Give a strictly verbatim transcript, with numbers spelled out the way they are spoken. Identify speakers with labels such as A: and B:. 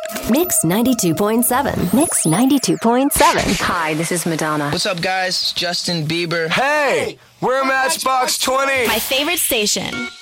A: Mix ninety-two point seven. Mix ninety-two point seven.
B: Hi, this is Madonna.
C: What's up, guys? It's Justin Bieber.
D: Hey, we're Matchbox twenty.
E: My favorite station.